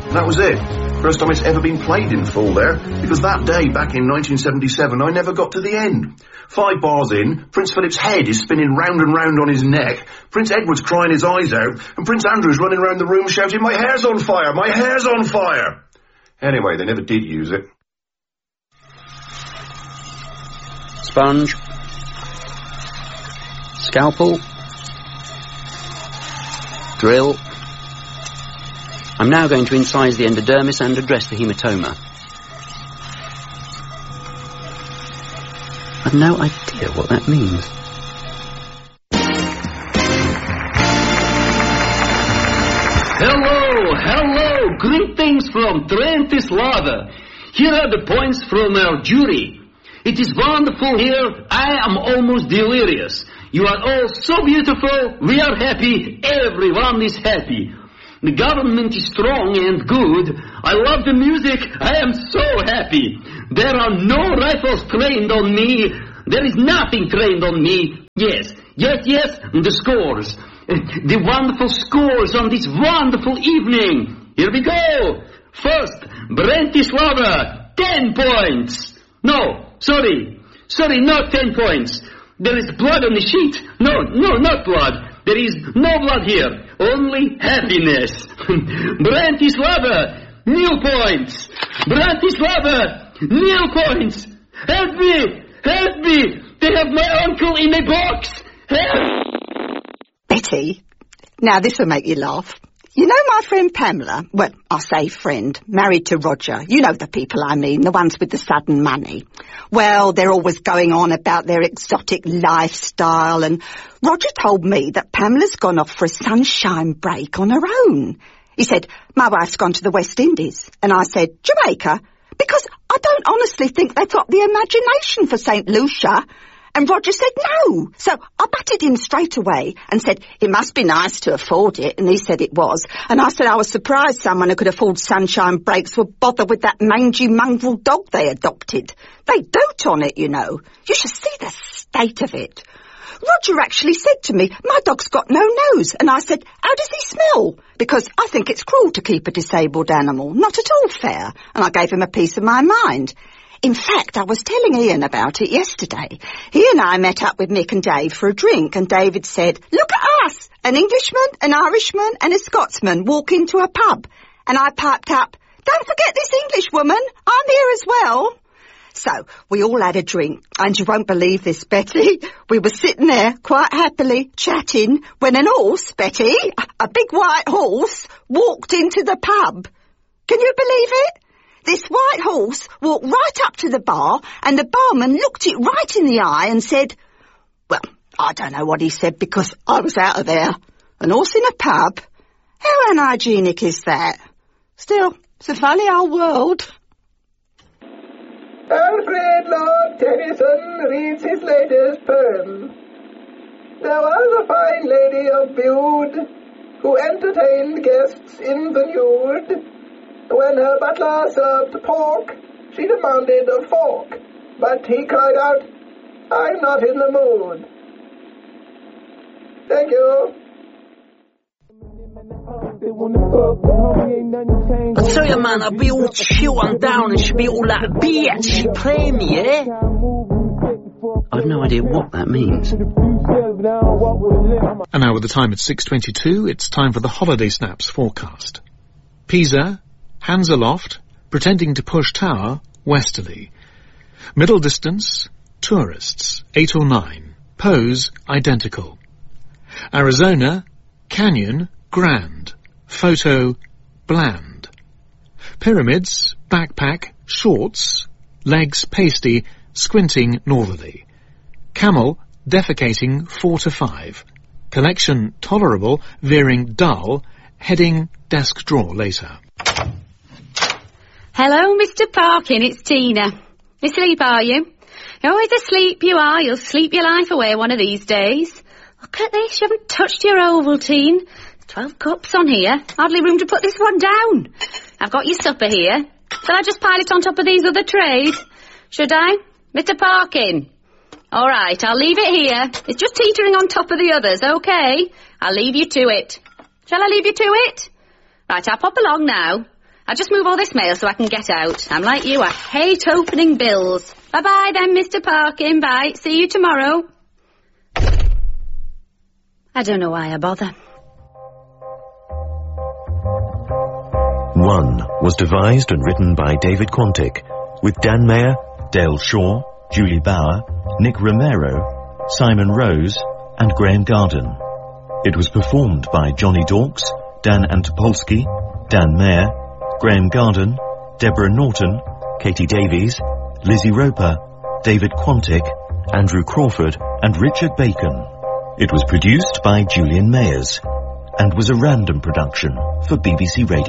And that was it. First time it's ever been played in full there, because that day, back in 1977, I never got to the end. 5 bars in, Prince Philip's head is spinning round and round on his neck, Prince Edward's crying his eyes out, and Prince Andrew's running around the room shouting, "My hair's on fire! My hair's on fire!" Anyway, they never did use it. Sponge. Scalpel. Drill. I'm now going to incise the endodermis and address the hematoma. I've no idea what that means. Hello, greetings from Trentislava. Here are the points from our jury. It is wonderful here, I am almost delirious. You are all so beautiful, we are happy, everyone is happy. The government is strong and good. I love the music, I am so happy. There are no rifles trained on me. There is nothing trained on me. Yes, the scores. The wonderful scores on this wonderful evening. Here we go. First, Bratislava, 10 points. No, sorry, not 10 points. There is blood on the sheet. No, not blood. There is no blood here. Only happiness. Bratislava, 0 points. Bratislava, 0 points. Help me. They have my uncle in a box. Help. Betty, now this will make you laugh. You know my friend Pamela, well, I say friend, married to Roger. You know the people I mean, the ones with the sudden money. Well, they're always going on about their exotic lifestyle, and Roger told me that Pamela's gone off for a sunshine break on her own. He said, my wife's gone to the West Indies. And I said, Jamaica? Because I don't honestly think they've got the imagination for St. Lucia. And Roger said no. So I batted him straight away and said it must be nice to afford it. And he said it was. And I said I was surprised someone who could afford sunshine breaks would bother with that mangy mongrel dog they adopted. They dote on it, you know. You should see the state of it. Roger actually said to me, my dog's got no nose. And I said, how does he smell? Because I think it's cruel to keep a disabled animal. Not at all fair. And I gave him a piece of my mind. In fact, I was telling Ian about it yesterday. He and I met up with Mick and Dave for a drink, and David said, look at us, an Englishman, an Irishman and a Scotsman walk into a pub. And I piped up, don't forget this English woman, I'm here as well. So, we all had a drink, and you won't believe this, Betty. We were sitting there, quite happily, chatting, when an horse, Betty, a big white horse, walked into the pub. Can you believe it? This white horse walked right up to the bar, and the barman looked it right in the eye and said, well, I don't know what he said because I was out of there. An horse in a pub? How unhygienic is that? Still, it's a funny old world. Alfred Lord Tennyson reads his latest poem. There was a fine lady of Bude who entertained guests in the nude. When her butler served pork, she demanded a fork, but he cried out, I'm not in the mood. Thank you. I tell you, man, I'd be all chill and down and she'd be all like, bitch, she play me, eh? I've no idea what that means. And now with the time at 6:22, it's time for the Holiday Snaps forecast. Pisa, hands aloft, pretending to push tower, westerly. Middle distance, tourists, 8 or 9. Pose, identical. Arizona, canyon, grand. Photo, bland. Pyramids, backpack, shorts. Legs, pasty, squinting, northerly. Camel, defecating, 4 to 5. Collection, tolerable, veering, dull. Heading, desk drawer later. Hello, Mr. Parkin, it's Tina. Asleep, are you? You're always asleep, you are. You'll sleep your life away one of these days. Look at this, you haven't touched your Ovaltine. 12 cups on here. Hardly room to put this one down. I've got your supper here. Shall I just pile it on top of these other trays? Should I? Mr. Parkin? All right, I'll leave it here. It's just teetering on top of the others, OK? I'll leave you to it. Shall I leave you to it? Right, I'll pop along now. I'll just move all this mail so I can get out. I'm like you, I hate opening bills. Bye-bye then, Mr. Parkin. Bye. See you tomorrow. I don't know why I bother. 1 was devised and written by David Quantick, with Dan Mayer, Dale Shaw, Julie Bauer, Nick Romero, Simon Rose, and Graham Garden. It was performed by Johnny Dawkes, Dan Antopolsky, Dan Mayer, Graham Garden, Deborah Norton, Katie Davies, Lizzie Roper, David Quantick, Andrew Crawford, and Richard Bacon. It was produced by Julian Mayers, and was a random production for BBC Radio.